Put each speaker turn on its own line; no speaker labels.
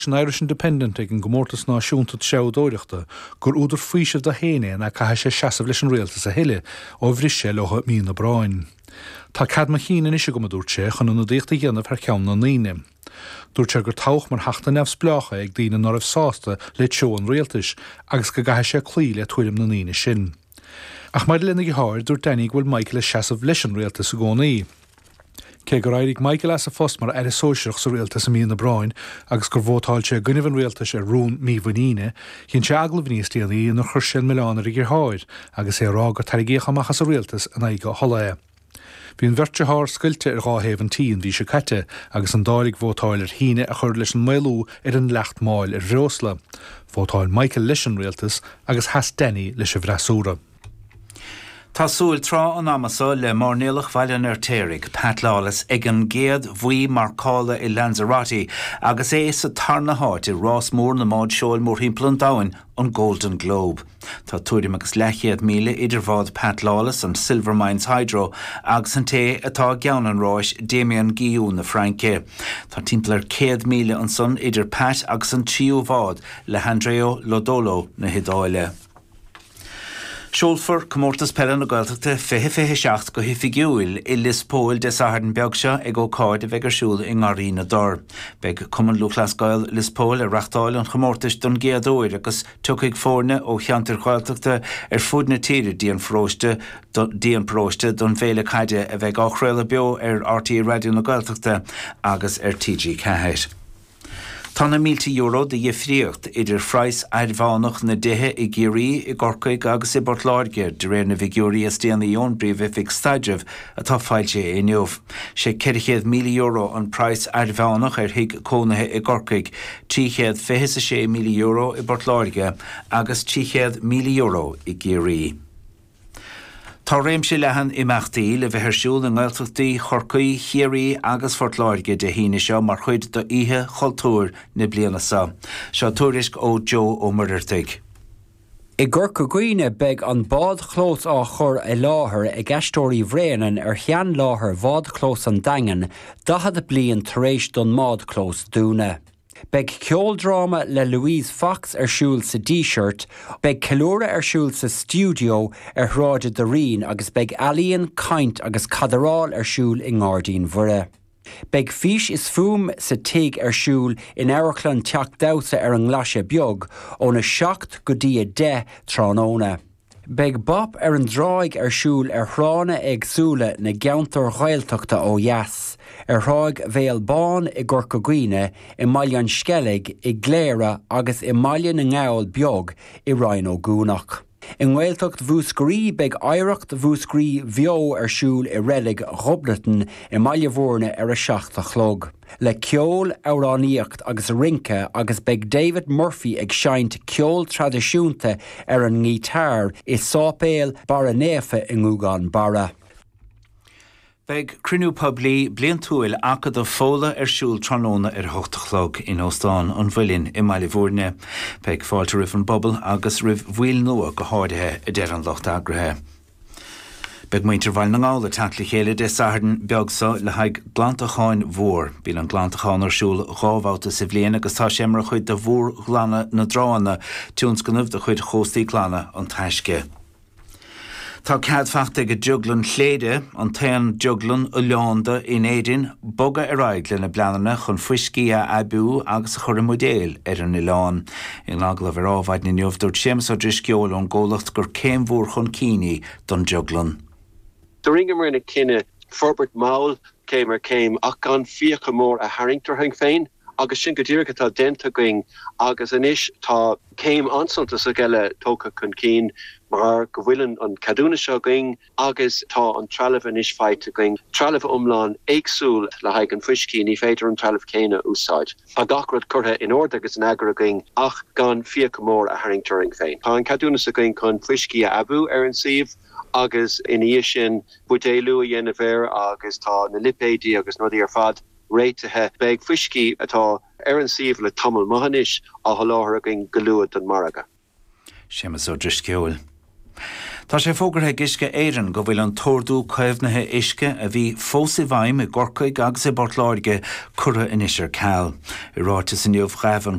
An Irish Independent ag an gomórtas náisiúnta seodóireachta gur údar faoisih do héine na caithe sé seasamh leis an réaltas a heile ó bhriise lecha mí na Bráin. Tá cadma chéine is go dúirte chun an díochta dhéanamh ar ceann na naoine. Dúirte gur tauch mar heachta nefs bleacha ag daoine nóibh sásta le teo an réaltas agus go gaithe sé clí le tuairim na naoine sin. Ach mar lena go háir dúir daoine bhfuil Michael le seasamh leis an réaltas a gcónaí. Cé gur éirigh Michael as a fosmar ar sóisiach sa réaltas a mí na Bráin agus gur bhótáil sé guineh an réaltas ar rún míomhaíine, hín sé aglah níos tíanaí nó chur sin meánar i gur háir agus é rá go tarigéoch amachchas a réaltas an aige thola. Bhíon bhirte thar sciilte ar gáhéimh an tíon bhí sé caite agus an dáigh bhótáil ar híine a chur leis an méilú ar an lecht máil ar Rósla. Bhótáil Michael leis an réaltas agus heas Denny leis a bhreasúra.
Tásúil trá an amasa le mórnéalach bhailean ar téirigh Pat Lawless ag an géad bhuí marcála i Lanzarote agus é sa tarna háit i Ross Moore na máid seoil mór hímplan dain an Golden Globe. Tá tuairim agus lechiad míle idir bhád Pat Lawless an Silver Mines Hydro agus an té atá gean an ráis Damien Guillou na Franke. Tá timplar 100 míle an son idir Pat agus an tríú bhád le Andrea Lodolo na Hidáile. Siolfar comórtas pelle na Gaeltachta fiche seacht go hifigiúil i Lispóil de Saharden beagse ag ó cáid a bhegur siúil i ngarí na dor. Beg cuman lúchlas Gael Lispóil a rachtáil an chomórtas don géadóir agus tucaigh fórne ó cheantar Gaeltachta ar fud na tíre díon próiste don bhéle caide a bheith áchréile beo ar RTÉ Radio na Gaeltachta agus ar TG Caheit. Tána €1,000 de dhifríocht idir phrais airmhánach na dithe i Géirí i Gorcaig agus i Bortláirge de réir na bhígeoirí a stéanna Ión bríomhifig staidirh atá fáilte i nniuh. Sé €100,000 an phrais airmhánach ar thuig cónathe i Gorcaig, €326,000 i Bortláirge agus €300,000 i Géirí. Tá réimse lehan imachtaí le bheith siúil an Gaeltachtaí Chorcaí, Chiarí agus Fortláirge de híine seo mar chuid do ihe chultúr na bliana sa. Seo tuairisc ó Joe ó Murdertig.
I Gcorca Gaoine beg an bád chlós á chur I láthair ag eistóirí bhréanan ar chean láthair bhád chlós an dagan, dahad bliain tar éis don mád chlós dúna. Beg ceoldrama le Louise Fox ar siúil sa D-shirt, beg ceolóra ar siúil sa studio ar thráide de rion agus beg Alíonn Caint agus Cadarál ar siúil I Ngardín Mhuire. Beg fís is fuam sa tig ar siúil in Airchlan teach dausa ar an nglaise beag ó na 7 go dtí 10 tránóna. Beg Bob ar an dráig ar siúil ar thrána agsúla na geantar Ghaeltachta ó Yas, ar thráig Bhéal Bán I Gcorca Gaoine, I Maileán Skellig, I Gléire agus I Maileán na Ngáil beag I Ryan Ó Gúnach. In Gaeltacht bhúscarí beg éireacht bhúscarí bheo ar siúil I Relig Ghoblatain I Maileabhórna ar a 7 chlog. Le ceol áráníocht agus rinke agus beg David Murphy ag seint ceol tradiisiúnta ar an ngítar I sápéal bara néfa I ngúgan bara.
Beg crinú poblí blian túil acad ó fóla ar siúil tróna ar 8 chlog in Óstán an bhfuilinn I Maileabhórna. Beg fáilte rih an bobbal agus rih bhuiil nua go háirithe I deir an locht agrathe. Beg muintir bhail na ngála tatla chéile de Saharden beagsa le haig glantacháin mhór. Bíl an glantacháin ar siúil gábháta sa bhliain agus tá sé mar chuid de mhór glanna na drána túns go de chuid chóstaí glanna an taisce. Tá ceadfachta go juglan chléide an taon juglan ó leánda in éidirn boga ar aig le na bleanana chun fuiscí a abú agus chur a modéil ar an Ileán. In aglah ar ábhaid na nniuh dúirt sémas ó drisceol an ggólacht gur céim mhór chun cíní don juglan.
The ringamar in a kinne Forbert Maul came ach gan fiacha mór a Harrington hang féin agus sin go dtíreacha tá denta going agus inis tá céim ansanta sa geile tóca chun cín mar go bhfuileann an cadúna seo going agus tá an trealamh inis feite going trealamh umláin éagsúil le haig an fuiscí ní féidir an trealamh céine úsáid. A gachrad curtha in orda agus an agra going ach gan fiacha mór a Harrington hang féin. Tá an cadúna sa going chun fuiscí a abú ar an siomh agus in sin budéú a dhéanamh agus tá na lipéidí agus nudí ar fad réitethe beg fuiscí atá ar an siomh le tamil mahanis a láthar agin goluad an maraga.
Sémas ó drisceol. Tá sé fógarthe isce éireann go bhfuil an tórdú caimhnathe isce a bhí fósa bhaim i gcorcaig agus i Bortláirge cura in isir ceall. I ráte san neomh